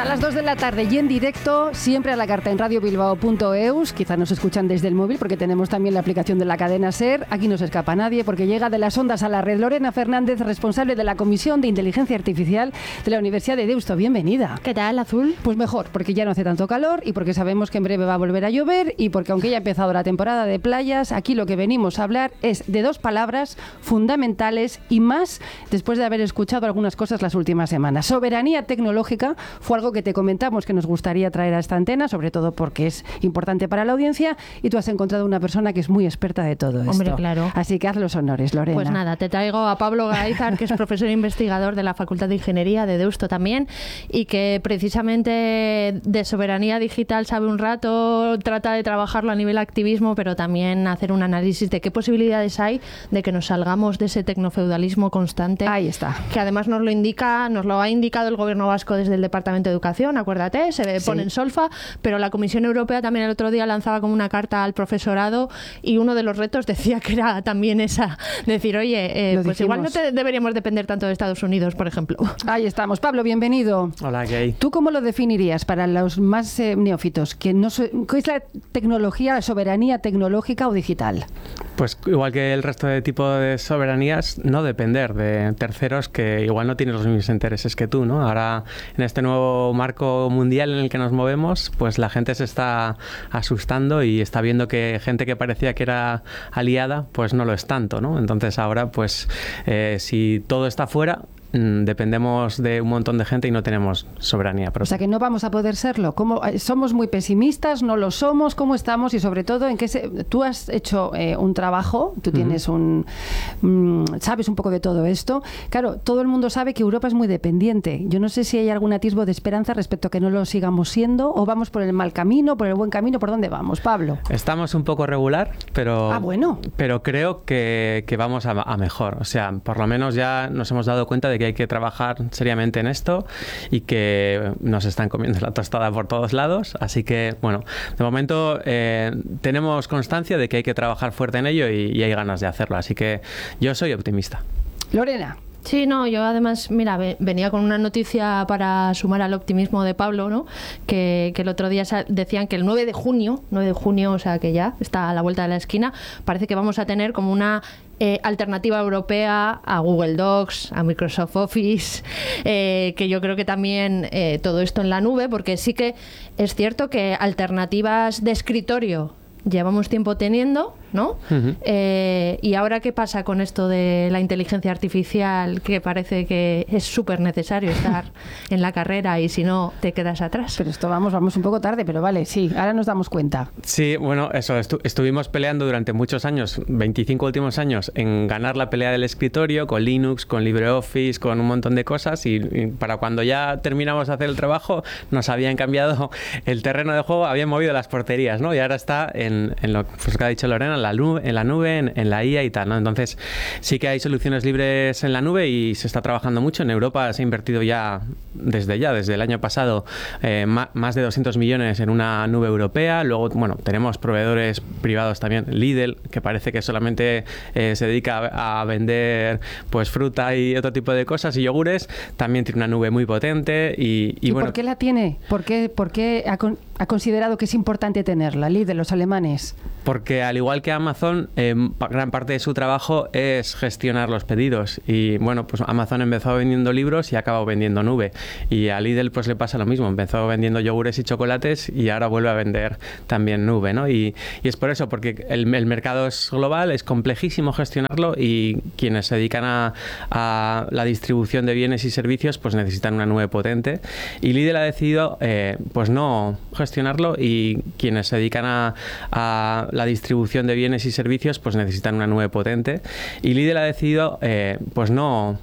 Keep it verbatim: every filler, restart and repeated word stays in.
las dos de la tarde y en directo, siempre a la carta en radio bilbao punto eus. Quizá nos escuchan desde el móvil porque tenemos también la aplicación de la cadena SER. Aquí no se escapa nadie porque llega de las ondas a la red Lorena Fernández, responsable de la Comisión de Inteligencia Artificial de la Universidad de Deusto. Bienvenida. ¿Qué tal, Azul? Pues mejor, porque ya no hace tanto calor y porque sabemos que en breve va a volver a llover y porque aunque ya ha empezado la temporada de playas, aquí lo que venimos a hablar es de dos palabras fundamentales y más después de haber escuchado algunas cosas las últimas semanas. Soberanía tecnológica fue algo que te comentamos que nos gustaría traer a esta antena, sobre todo porque es importante para la audiencia y tú has encontrado una persona que es muy experta de todo esto. Hombre, claro. Así que haz los honores, Lorena. Pues nada, te traigo a Pablo Gaizar, que es profesor investigador de la Facultad de Ingeniería de Deusto también y que precisamente de soberanía digital sabe un rato, trata de trabajarlo a nivel activismo, pero también hacer un análisis de qué posibilidades hay de que nos salgamos de ese tecnofeudalismo constante. Ahí está. Que además nos lo indica, nos lo ha indicado el Gobierno vasco desde el Departamento de Educación, acuérdate, se Sí. pone en solfa, pero la Comisión Europea también el otro día lanzaba como una carta al profesorado y uno de los retos decía que era también esa, decir, oye, eh, pues igual no te deberíamos depender tanto de Estados Unidos, por ejemplo. Ahí estamos. Pablo, bienvenido. Hola, ¿qué hay? ¿Tú cómo lo definirías para los más eh, neófitos? ¿Qué, no, ¿Qué es la tecnología, la soberanía tecnológica o digital? Pues igual que el resto de tipo de soberanías, no depender de terceros que igual no tienen los mismos intereses que tú, ¿no? Ahora, en este nuevo marco mundial en el que nos movemos, pues la gente se está asustando y está viendo que gente que parecía que era aliada, pues no lo es tanto, ¿no? Entonces ahora, pues eh, si todo está fuera, dependemos de un montón de gente y no tenemos soberanía propia. O sea que no vamos a poder serlo. ¿Cómo, ¿Somos muy pesimistas? ¿No lo somos? ¿Cómo estamos? Y sobre todo, ¿en qué se, tú has hecho eh, un trabajo? Tú tienes uh-huh. un... Mm, sabes un poco de todo esto. Claro, todo el mundo sabe que Europa es muy dependiente. Yo no sé si hay algún atisbo de esperanza respecto a que no lo sigamos siendo o vamos por el mal camino, por el buen camino. ¿Por dónde vamos, Pablo? Estamos un poco regular, pero... Ah, bueno. Pero creo que, que vamos a, a mejor. O sea, por lo menos ya nos hemos dado cuenta de que hay que trabajar seriamente en esto y que nos están comiendo la tostada por todos lados, así que bueno, de momento eh, tenemos constancia de que hay que trabajar fuerte en ello y, y hay ganas de hacerlo, así que yo soy optimista. Lorena. Sí, no, yo además, mira, venía con una noticia para sumar al optimismo de Pablo, ¿no? Que, que el otro día decían que el nueve de junio, nueve de junio, o sea que ya está a la vuelta de la esquina, parece que vamos a tener como una eh, alternativa europea a Google Docs, a Microsoft Office, eh, que yo creo que también eh, todo esto en la nube, porque sí que es cierto que alternativas de escritorio llevamos tiempo teniendo, ¿no? Uh-huh. Eh, y ahora, ¿qué pasa con esto de la inteligencia artificial? Que parece que es súper necesario estar en la carrera y si no, te quedas atrás. Pero esto vamos, vamos un poco tarde, pero vale, sí, ahora nos damos cuenta. Sí, bueno, eso, estu- estuvimos peleando durante muchos años, veinticinco últimos años, en ganar la pelea del escritorio con Linux, con LibreOffice, con un montón de cosas y, y para cuando ya terminamos de hacer el trabajo nos habían cambiado el terreno de juego, habían movido las porterías, ¿no? Y ahora está en En, en lo pues, que ha dicho Lorena, en la nube, en, la nube en, en la I A y tal, ¿no? Entonces sí que hay soluciones libres en la nube y se está trabajando mucho. En Europa se ha invertido ya desde ya, desde el año pasado, eh, ma, más de doscientos millones en una nube europea. Luego, bueno, tenemos proveedores privados también, Lidl, que parece que solamente eh, se dedica a, a vender pues fruta y otro tipo de cosas y yogures. También tiene una nube muy potente y, y, ¿Y bueno, por qué la tiene? ¿Por qué, por qué ha, con, ha considerado que es importante tenerla, Lidl, los alemanes? Porque al igual que Amazon, eh, gran parte de su trabajo es gestionar los pedidos y bueno, pues Amazon empezó vendiendo libros y ha acabado vendiendo nube y a Lidl pues le pasa lo mismo, empezó vendiendo yogures y chocolates y ahora vuelve a vender también nube, ¿no? Y, y es por eso, porque el, el mercado es global, es complejísimo gestionarlo y quienes se dedican a, a la distribución de bienes y servicios pues necesitan una nube potente y Lidl ha decidido eh, pues no gestionarlo y quienes se dedican a a la distribución de bienes y servicios pues necesitan una nube potente y Lidl ha decidido eh, pues no